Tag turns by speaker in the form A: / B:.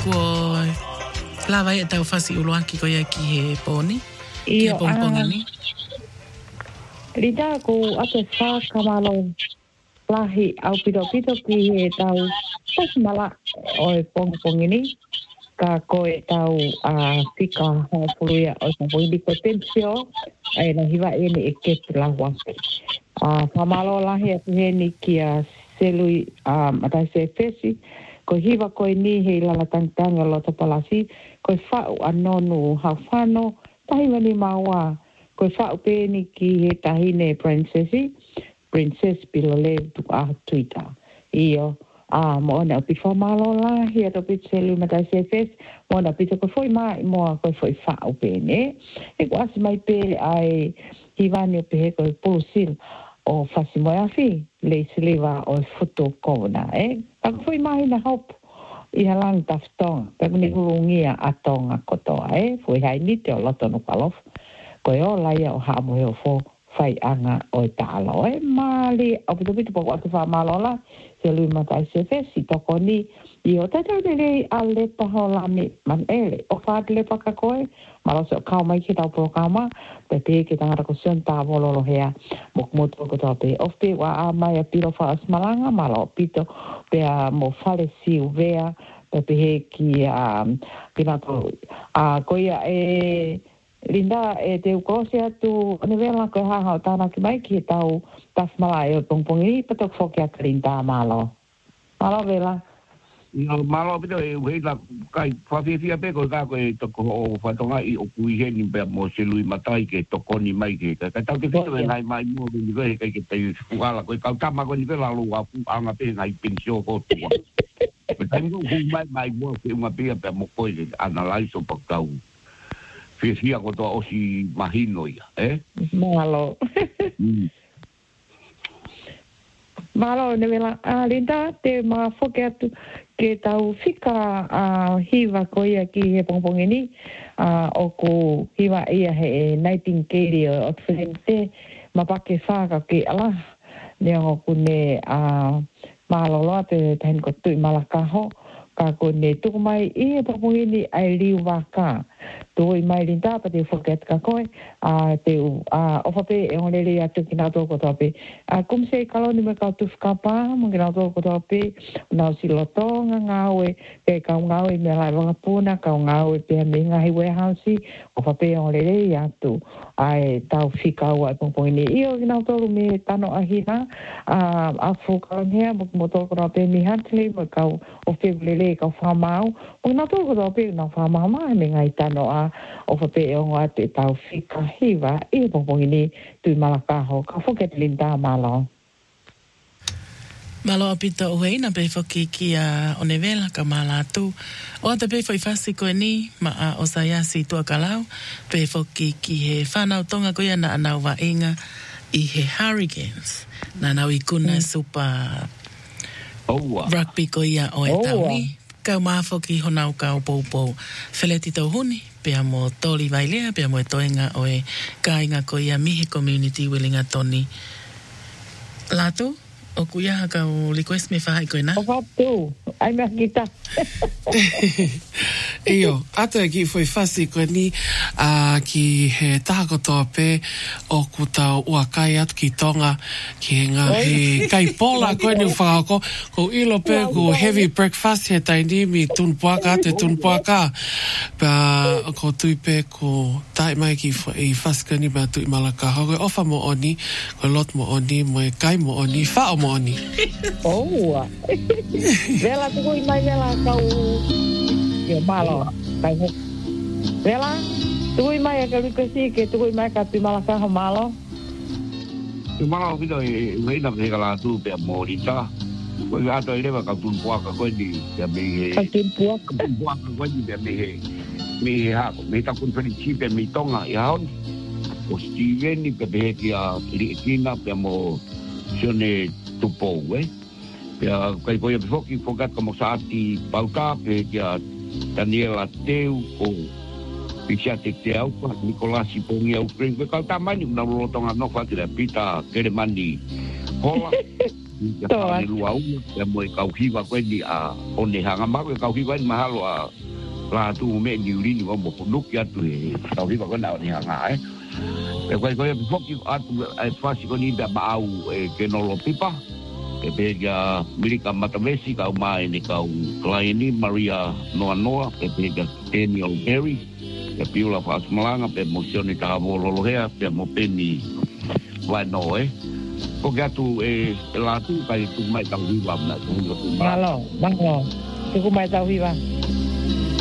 A: ko lava e tau fasi uluaki ko ia ki he poni. Ki he pongponga ni.
B: Rita ko ate wha kamalo lahi au pito ki he tau mala o e pongpongi ni. Ka ko e tau tika hongapuruia o pongpongi di potensio e na hiwa e ni e ketu la waki. Pamalo lahi atu he ni ki a selui matai se fesi. Ko hiwa koe ni he lala tangtanga lo topalasi, koe whau anonu hawhano, tahi wani maua, koe whau pēni ki he tahine princess pilo le tu tuita. Iyo, mo ona pi whamalo la, hia to pit selu matai se fes, mo ona pito koe foi mai moa koe foi whau pēni. E ko asi mai pēle ai hiwani o pehe koe pulusil o whasi moe awhi, le siliwa o futo kona, Ako foi mai na hop i halang taftonga. Peko ni hurungia a tonga kotoa, Foi hai ni te o loto no kalof. Koe o laia o hamo heo fo fai anga o e talo, Mali, o pito poko atu wha malola, se lui matai se fesi, toko ni, i o tatau nere a lepa ho lami man ele. O whaat lepa ka koe, malo se o kau mai ki tau polo kama, pe pe ki tangara ko sion tā vololo hea, mok motu ko tau pe. Of pe wa a mai a piro wha asmalanga, malo pito pe a mo fale si uvea, pe pe he ki pinato, koia Linda te ukosi atu nivela koe haha o tāna ki mai ki tau tasmala e o pongpongi, patok foki a karinta malo. Malo vela.
C: Malo pito e uheila kai whawhiawhia pe koe kā koe toko o whatonga i o kui heni pia mo se lui matai ke toko ni mai ke. Kai tau te whito e ngai mai mua ni koe kai ke tei wala koe kau tama koe ni vela lua anga pe ngai pensio kotua. Tai mo hui mai mua ke unga pia mo koe ana laiso pa kau. Fia ko toa osi mahino ia,
B: Malo. Malo, nevela. Linda, te foke atu ke tau whika hiwa ko ia ki he pongpongi ni. O ko hiwa ia he Nightingale o Twente, mapake whaka ke ala. Nea hoku ne malo loa te tahin ko tui malakaho. Ka ko ne tuku mai i he pongpongi ni ai liu waka. Toi mai Linda pa te forget ka koe te ofape e onere atu ki nā tōko tōpe. Kum se kalo ni me kau tufka pā, mo ki nā tōko tōpe, nā si lotonga ngāwe, pe kau ngāwe me lai wangapuna, kau ngāwe pe me ngahi warehouse, ofape e onere atu ai tau whikau ai pongpongi ni. Io ki nā tōru me tano ahina, a fōkaron hea, mo tōko tōpe mi hantli, mo kau ofeblele kau whamau, mo nā tōko tōpe nā whamau mai me ngai tano o whape e ongo atu e tau whika hiwa i he pongpongi ni tui malakaho. Ka whoket Linda malo.
A: Malo apita uheina pe whoki ki a onevela ka malatu. O ata pe whai whasi koe ni ma a osayasi tua kalau pe whoki ki he whanau tonga koe na anau wa inga i he Hurricanes. Na nau i kuna super rugby koe o e tau ni. Kau maafoki honau kau poupou wheleti tau huni, pia mo toli vailea, pia mo e toenga o e kāinga ko ia mihi community willinga toni. Lato, o kuia kau request me whahai koe na?
B: O whatu, ai mea kita.
D: Iyo, ata ki foi fasi koe ni ki he tahako toa pe o ku tau uakai atu ki tonga ki he ngā he kai pola koe ni whakako ko ilo pe ku heavy breakfast he taini mi tunpuaka te tunpuaka pa ko tui pe ko tai mai ki i fasi koe ni ma tui malaka koe ofa mo oni koe lot mo oni mo e kai mo oni whao mo oni
B: Vela tuku i mai vela kau Yo malo, tai ho. Vela, tuku i mai a ka rikasi ke tuku i mai ka tui malaka ho malo.
C: Tui malo pito e reina pe ka la tu pe morita. Koe ato i lewa ka tunpuaka koe ni pe me he.
B: Ka tunpuaka?
C: Tunpuaka koe ni pe me he. Me he hako, me takun whanichi pe me tonga i haon. O Steven ni pe he ki a Kina pe mo sione tupou, Pea kai koe pe foki fokat ka mo saati pauka pe ki a Daniela Teu o Pixate te aupa, Nicolasi pongi au kring. Koe kau tamani una rotonga nofa tira pita keremani hola. Toa. Luau, ya mo kau hiwa koe ni a one hanga mau kau hiwa ni mahalo a la tu me ni uri ni mo punuk ya tu kau hiwa koe na ni hanga e koe foki atu e fasi ko ni da mau e ke no lo pipa e pe ya milika matavesi kau mai ni kau Klaini Maria Noa e pe ya Daniel Berry e piula pas malanga pe mosioni ta vololo hea pe mo peni vai no ko gatu la tu kai tu mai tau hiwa na tu
B: malo tu mai tau hiwa